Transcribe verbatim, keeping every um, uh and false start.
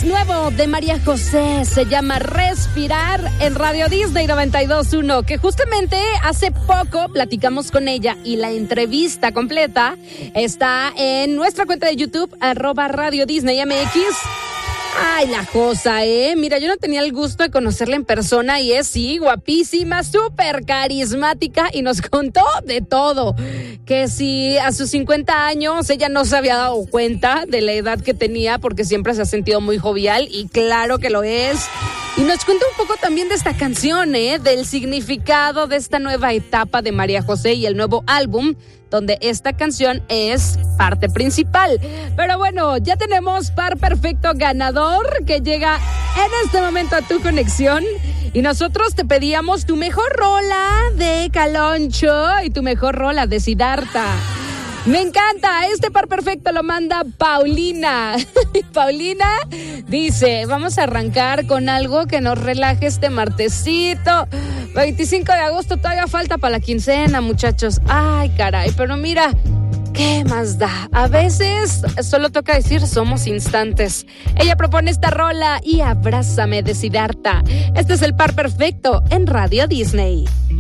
es nuevo de María José, se llama Respirar en Radio Disney noventa y dos punto uno, que justamente hace poco platicamos con ella y la entrevista completa está en nuestra cuenta de YouTube, arroba Radio Disney M X. Ay, la cosa, ¿eh? Mira, yo no tenía el gusto de conocerla en persona y es, sí, guapísima, súper carismática y nos contó de todo. Que si a sus cincuenta años ella no se había dado cuenta de la edad que tenía porque siempre se ha sentido muy jovial y claro que lo es. Y nos cuenta un poco también de esta canción, ¿eh? Del significado de esta nueva etapa de María José y el nuevo álbum, donde esta canción es parte principal. Pero bueno, ya tenemos par perfecto ganador que llega en este momento a tu conexión. Y nosotros te pedíamos tu mejor rola de Caloncho y tu mejor rola de Siddhartha. Me encanta, este par perfecto lo manda Paulina. Paulina dice, vamos a arrancar con algo que nos relaje este martesito. veinticinco de agosto, todavía falta para la quincena, muchachos. Ay, caray, pero mira, ¿qué más da? A veces solo toca decir somos instantes. Ella propone esta rola y Abrázame de Siddhartha. Este es el par perfecto en Radio Disney.